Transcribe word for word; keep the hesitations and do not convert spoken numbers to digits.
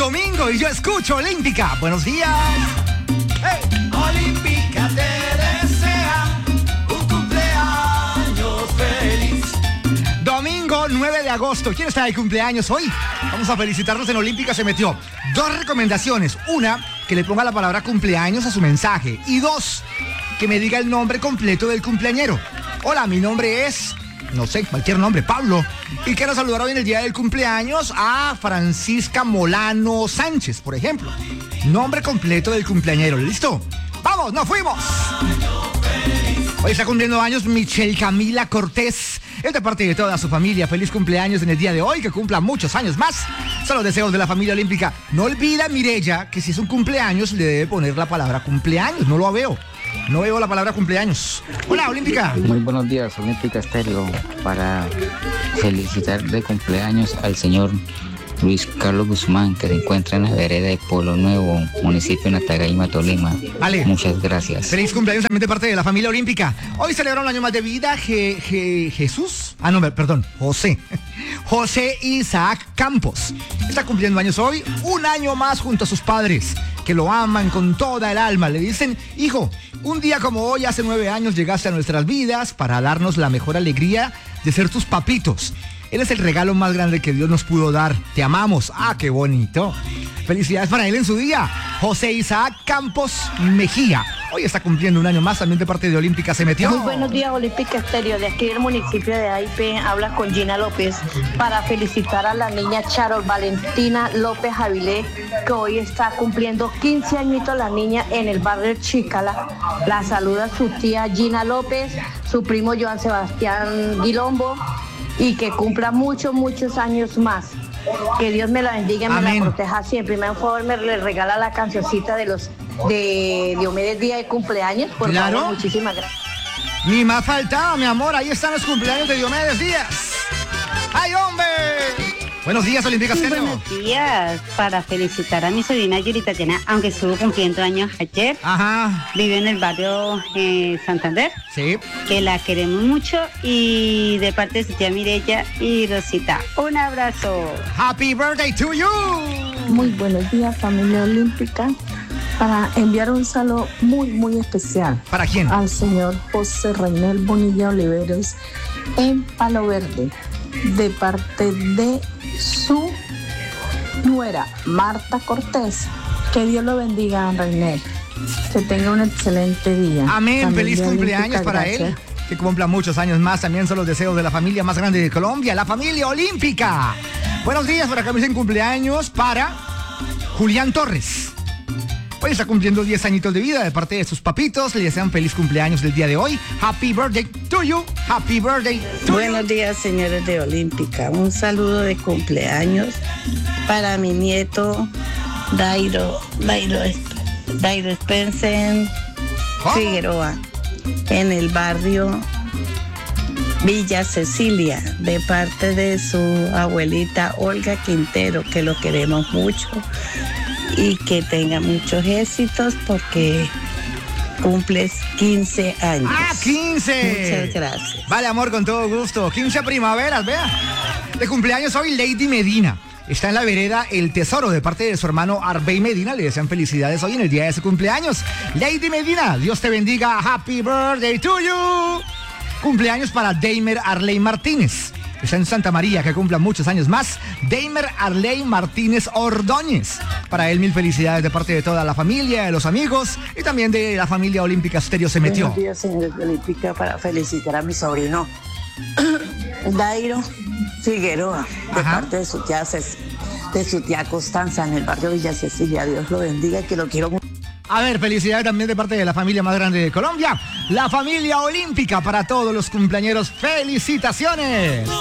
domingo y yo escucho Olímpica. Buenos días. Hey. Olímpica te desea un cumpleaños feliz. Domingo nueve de agosto. ¿Quién está de cumpleaños hoy? Vamos a felicitarlos en Olímpica. Se metió dos recomendaciones. Una, que le ponga la palabra cumpleaños a su mensaje. Y dos, que me diga el nombre completo del cumpleañero. Hola, mi nombre es... no sé, cualquier nombre, Pablo. Y quiero saludar hoy en el día del cumpleaños a Francisca Molano Sánchez, por ejemplo. Nombre completo del cumpleañero. ¿Listo? ¡Vamos, nos fuimos! Hoy está cumpliendo años Michelle Camila Cortés. Es de parte de toda su familia. Feliz cumpleaños en el día de hoy, que cumpla muchos años más. Son los deseos de la familia olímpica. No olvida, Mirella, que si es un cumpleaños le debe poner la palabra cumpleaños. No lo veo. No veo la palabra cumpleaños. Hola, Olímpica. Muy buenos días, Olímpica Estéreo, para felicitar de cumpleaños al señor Luis Carlos Guzmán, que se encuentra en la vereda de Pueblo Nuevo, municipio de Natagaima, Tolima. Vale. Muchas gracias. Feliz cumpleaños también de parte de la familia olímpica. Hoy celebra un año más de vida Je- Je- Jesús. Ah, no, perdón, José. José Isaac Campos. Está cumpliendo años hoy, un año más junto a sus padres, que lo aman con toda el alma. Le dicen, hijo, un día como hoy, hace nueve años, llegaste a nuestras vidas para darnos la mejor alegría de ser tus papitos. Eres el regalo más grande que Dios nos pudo dar. Te amamos. Ah, qué bonito. Felicidades para él en su día. José Isaac Campos Mejía. Hoy está cumpliendo un año más, también de parte de Olímpica se metió. Muy buenos días, Olímpica Estéreo. De aquí del municipio de Aipe, habla con Gina López para felicitar a la niña Charol Valentina López Avilé, que hoy está cumpliendo quince añitos la niña en el barrio Chícala. La saluda su tía Gina López, su primo Joan Sebastián Guilombo, y que cumpla muchos, muchos años más. Que Dios me la bendiga y me Amén. la proteja siempre. Me, por favor, me le regala la cancioncita de los de Diomedes Día de cumpleaños. Por Claro. favor, muchísimas gracias. Ni más faltaba, mi amor. Ahí están los cumpleaños de Diomedes Díaz. ¡Ay, hombre! Buenos días, Olímpica Muy Estéreo. buenos días, para felicitar a mi sobrina Yurita Tatiana, aunque estuvo cumpliendo años ayer. Ajá. Vive en el barrio eh, Santander, Sí. que la queremos mucho, y de parte de su tía Mirella y Rosita. Un abrazo. Happy birthday to you. Muy buenos días, familia olímpica, para enviar un saludo muy, muy especial ¿Para quién? al señor José Reinel Bonilla Oliveros en Palo Verde, de parte de su nuera Marta Cortés. Que Dios lo bendiga, Reinel. Que tenga un excelente día. Amén. Familia Feliz cumpleaños olímpica, para gracias. él. Que cumpla muchos años más. También son los deseos de la familia más grande de Colombia, la familia olímpica. Buenos días, por acá me dicen cumpleaños para Julián Torres. Hoy está cumpliendo diez añitos de vida de parte de sus papitos. Le desean feliz cumpleaños del día de hoy. Happy birthday to you. Happy birthday to Buenos you. días, señores de Olímpica. Un saludo de cumpleaños para mi nieto Dairo, Dairo, Dairo Spencer ¿Cómo? Figueroa, en el barrio Villa Cecilia, de parte de su abuelita Olga Quintero, que lo queremos mucho y que tenga muchos éxitos porque cumples quince años. ¡Ah, quince! Muchas gracias. Vale, amor, con todo gusto. quince primaveras, vea. De cumpleaños hoy Lady Medina. Está en la vereda El Tesoro, de parte de su hermano Arbey Medina. Le desean felicidades hoy en el día de su cumpleaños. Lady Medina, Dios te bendiga. Happy birthday to you. Cumpleaños para Deimer Arley Martínez. Está en Santa María, que cumpla muchos años más. Deimer Arley Martínez Ordóñez. Para él, mil felicidades de parte de toda la familia, de los amigos y también de la familia olímpica Estéreo se metió. Buenos días, señores de Olímpica, para felicitar a mi sobrino Dairo Figueroa, de Ajá. parte de su tía Ces- de su tía Constanza, en el barrio Villa Cecilia. Dios lo bendiga y que lo quiero mucho. A ver, felicidades también de parte de la familia más grande de Colombia, la familia olímpica. Para todos los cumpleañeros, felicitaciones.